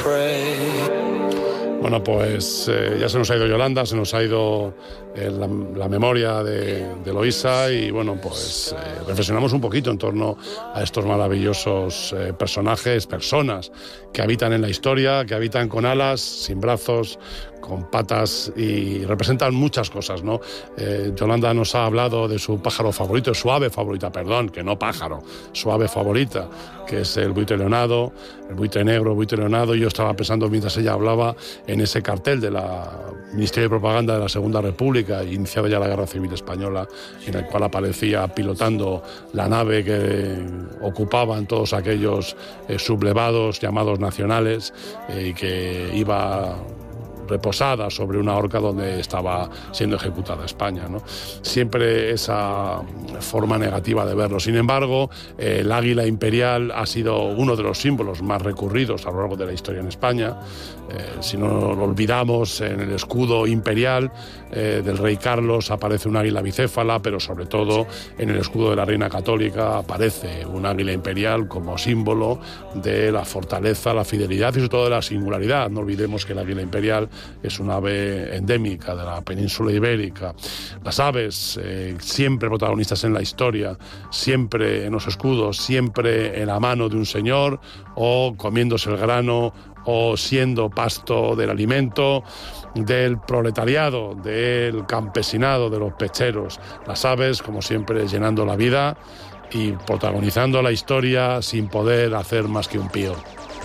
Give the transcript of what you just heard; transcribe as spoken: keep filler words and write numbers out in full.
Bueno, pues eh, ya se nos ha ido Yolanda, se nos ha ido eh, la, la memoria de, de Eloísa y bueno, pues eh, reflexionamos un poquito en torno a estos maravillosos eh, personajes, personas que habitan en la historia, que habitan con alas, sin brazos, con patas y representan muchas cosas, ¿no? Eh, Yolanda nos ha hablado de su pájaro favorito, su ave favorita, perdón, que no pájaro, su ave favorita, que es el buitre leonado, el buitre negro, el buitre leonado. Y yo estaba pensando mientras ella hablaba en ese cartel de la Ministerio de Propaganda de la Segunda República, iniciada ya la Guerra Civil Española, en el cual aparecía pilotando la nave que ocupaban todos aquellos eh, sublevados llamados nacionales eh, y que iba reposada sobre una horca donde estaba siendo ejecutada España, ¿no? Siempre esa forma negativa de verlo. Sin embargo, eh, el águila imperial ha sido uno de los símbolos más recurridos a lo largo de la historia en España. Eh, si no lo olvidamos, en el escudo imperial eh, del rey Carlos aparece un águila bicéfala, pero sobre todo en el escudo de la reina católica aparece un águila imperial como símbolo de la fortaleza, la fidelidad y sobre todo de la singularidad. No olvidemos que el águila imperial es una ave endémica de la península ibérica. Las aves, eh, siempre protagonistas en la historia, siempre en los escudos, siempre en la mano de un señor o comiéndose el grano o siendo pasto del alimento del proletariado, del campesinado, de los pecheros. Las aves, como siempre, llenando la vida y protagonizando la historia sin poder hacer más que un pío.